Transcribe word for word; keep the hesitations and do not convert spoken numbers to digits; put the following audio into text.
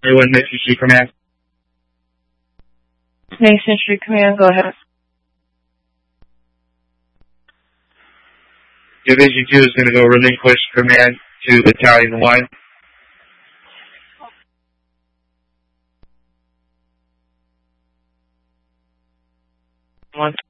One Mission Street Command. Mason Street Command, go ahead. Division two is going to go relinquish command to Battalion one. One.